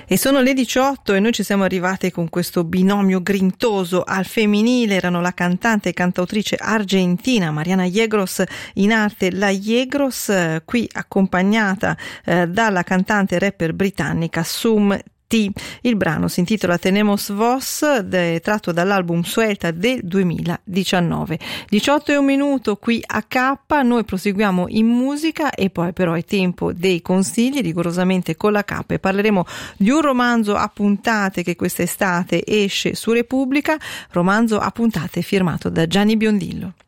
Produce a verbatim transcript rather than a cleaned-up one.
E sono le diciotto e noi ci siamo arrivate con questo binomio grintoso al femminile. Erano la cantante e cantautrice argentina Mariana Yegros, in arte La Yegros, eh, qui accompagnata eh, dalla cantante e rapper britannica Sum T. Il brano si intitola Tenemos Voz, de, tratto dall'album Suelta del duemiladiciannove. diciotto e un minuto qui a K, noi proseguiamo in musica e poi però è tempo dei consigli, rigorosamente con la K, e parleremo di un romanzo a puntate che quest'estate esce su Repubblica, romanzo a puntate firmato da Gianni Biondillo.